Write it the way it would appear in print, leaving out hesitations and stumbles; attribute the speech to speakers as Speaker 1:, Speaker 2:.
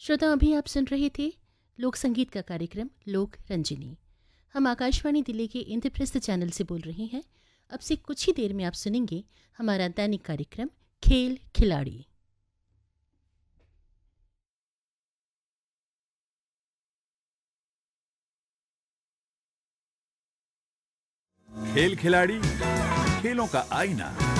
Speaker 1: श्रोता, अभी आप सुन रहे थे लोक संगीत का कार्यक्रम लोक रंजिनी। हम आकाशवाणी दिल्ली के इंद्रप्रस्थ चैनल से बोल रहे हैं। अब से कुछ ही देर में आप सुनेंगे हमारा दैनिक कार्यक्रम खेल खिलाड़ी।
Speaker 2: खेल खिलाड़ी, खेलों का आईना।